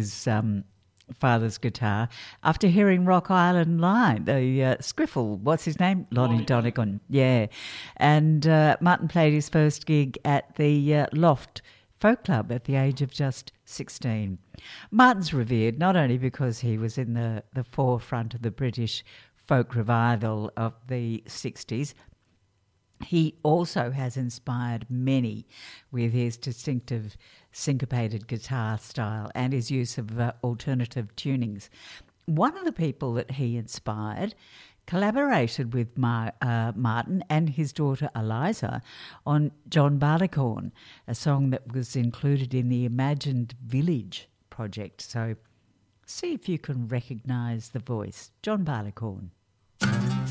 his father's guitar after hearing Rock Island Line, the Scriffle, what's his name? Lonnie Donegan, yeah. And Martin played his first gig at the Loft Folk Club at the age of just 16. Martin's revered not only because he was in the forefront of the British folk revival of the 60s, he also has inspired many with his distinctive syncopated guitar style and his use of alternative tunings. One of the people that he inspired collaborated with Martin and his daughter Eliza on John Barleycorn, a song that was included in the Imagined Village project. So see if you can recognise the voice. John Barleycorn.